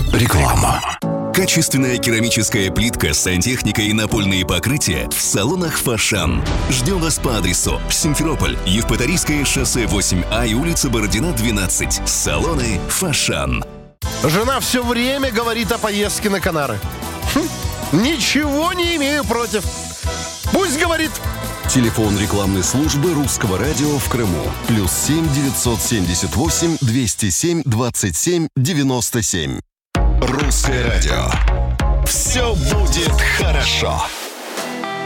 Реклама. Качественная керамическая плитка, сантехника и напольные покрытия в салонах «Фошан». Ждем вас по адресу: Симферополь, Евпаторийское шоссе 8А и улица Бородина, 12. Салоны «Фошан». Жена все время говорит о поездке на Канары. Ничего не имею против. Пусть говорит. Телефон рекламной службы Русского радио в Крыму. +7 978 207 27 97. Русское радио. Все будет хорошо.